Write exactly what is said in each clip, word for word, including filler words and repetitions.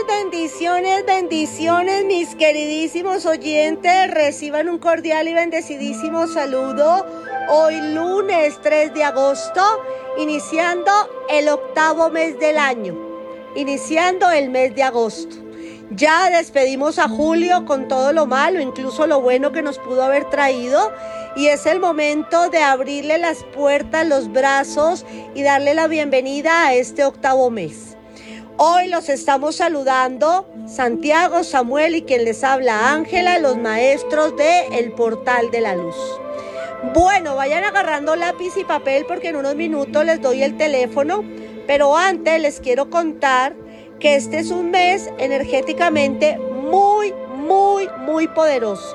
bendiciones, bendiciones, mis queridísimos oyentes. Reciban un cordial y bendecidísimo saludo. Hoy lunes tres de agosto, iniciando el octavo mes del año, iniciando el mes de agosto. Ya despedimos a julio con todo lo malo, incluso lo bueno que nos pudo haber traído, y es el momento de abrirle las puertas, los brazos y darle la bienvenida a este octavo mes. Hoy los estamos saludando Santiago, Samuel y quien les habla Ángela, los maestros de El Portal de la Luz. Bueno, vayan agarrando lápiz y papel porque en unos minutos les doy el teléfono, pero antes les quiero contar que este es un mes energéticamente muy, muy, muy poderoso.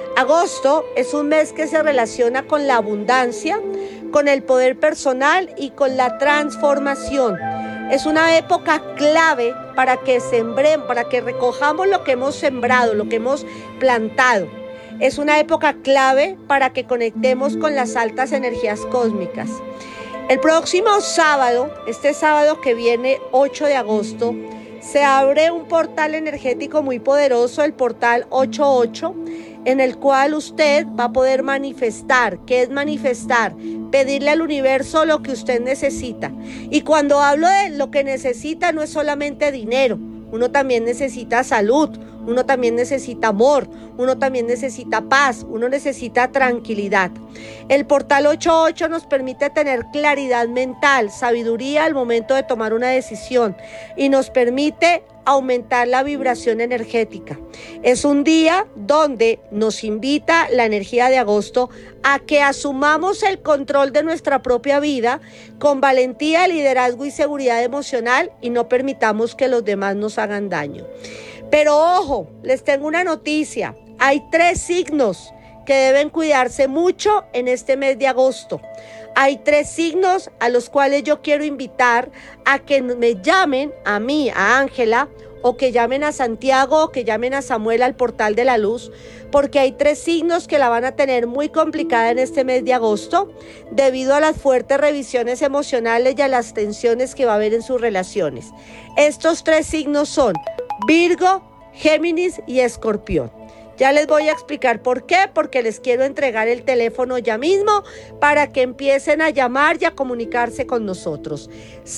Agosto es un mes que se relaciona con la abundancia, con el poder personal y con la transformación. Es una época clave para que sembremos, para que recojamos lo que hemos sembrado, lo que hemos plantado. Es una época clave para que conectemos con las altas energías cósmicas. El próximo sábado, este sábado que viene, ocho de agosto, se abre un portal energético muy poderoso, el portal ochenta y ocho, en el cual usted va a poder manifestar. ¿Qué es manifestar? Pedirle al universo lo que usted necesita. Y cuando hablo de lo que necesita, no es solamente dinero. Uno también necesita salud, uno también necesita amor, uno también necesita paz, uno necesita tranquilidad. El portal ochenta y ocho nos permite tener claridad mental, sabiduría al momento de tomar una decisión y nos permite aumentar la vibración energética. Es un día donde nos invita la energía de agosto a que asumamos el control de nuestra propia vida con valentía, liderazgo y seguridad emocional y no permitamos que los demás nos hagan daño. Pero ojo, les tengo una noticia. Hay tres signos que deben cuidarse mucho en este mes de agosto. Hay tres signos a los cuales yo quiero invitar a que me llamen a mí, a Ángela, o que llamen a Santiago, o que llamen a Samuel al Portal de la Luz, porque hay tres signos que la van a tener muy complicada en este mes de agosto, debido a las fuertes revisiones emocionales y a las tensiones que va a haber en sus relaciones. Estos tres signos son Virgo, Géminis y Escorpión. Ya les voy a explicar por qué, porque les quiero entregar el teléfono ya mismo para que empiecen a llamar y a comunicarse con nosotros.